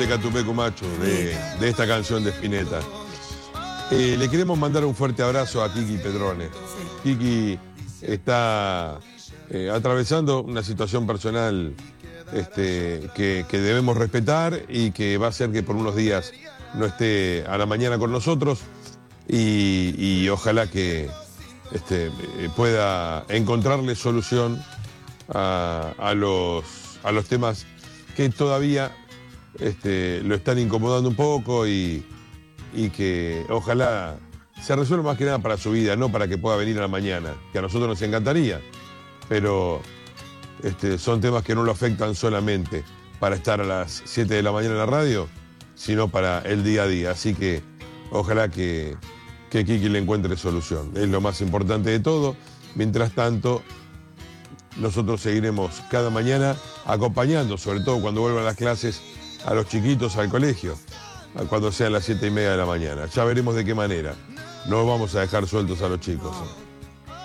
de Catupecu Macho, de esta canción de Spinetta. Le queremos mandar un fuerte abrazo a Kiki Pedrone. Kiki está atravesando una situación personal que debemos respetar y que va a hacer que por unos días no esté a la mañana con nosotros y ojalá que pueda encontrarle solución a los temas que todavía lo están incomodando un poco y que ojalá se resuelva más que nada para su vida, no para que pueda venir a la mañana, que a nosotros nos encantaría, pero son temas que no lo afectan solamente para estar a las 7 de la mañana en la radio, sino para el día a día. Así que ojalá que Kiki le encuentre solución. Es lo más importante de todo. Mientras tanto, nosotros seguiremos cada mañana acompañando, sobre todo cuando vuelvan las clases, a los chiquitos al colegio, cuando sean las 7:30 de la mañana. Ya veremos de qué manera. No vamos a dejar sueltos a los chicos.